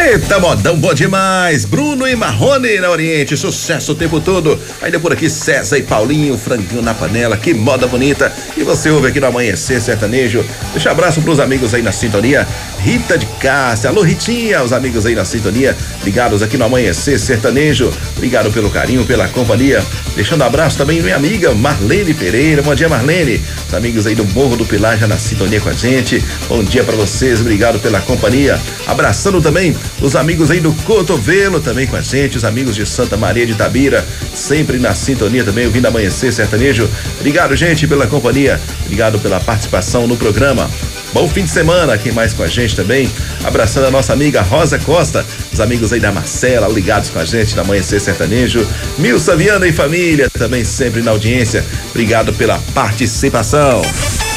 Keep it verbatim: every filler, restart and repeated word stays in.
Eita, modão bom demais. Bruno e Marrone na Oriente, sucesso o tempo todo. Ainda por aqui César e Paulinho, franguinho na panela, que moda bonita. E você ouve aqui no Amanhecer Sertanejo. Deixa um abraço pros amigos aí na sintonia. Rita de Cássia, alô Ritinha, os amigos aí na sintonia, ligados aqui no Amanhecer Sertanejo. Obrigado pelo carinho, pela companhia. Deixando um abraço também minha amiga Marlene Pereira. Bom dia, Marlene. Os amigos aí do Morro do Pilar já na sintonia com a gente. Bom dia pra vocês, obrigado pela companhia. Abraçando também os amigos aí do Cotovelo também com a gente, os amigos de Santa Maria de Itabira, sempre na sintonia também, ouvindo Amanhecer Sertanejo. Obrigado, gente, pela companhia. Obrigado pela participação no programa. Bom fim de semana, quem mais com a gente também, abraçando a nossa amiga Rosa Costa, os amigos aí da Marcela, ligados com a gente na Amanhecer Sertanejo, Milsa Viana e família, também sempre na audiência, obrigado pela participação.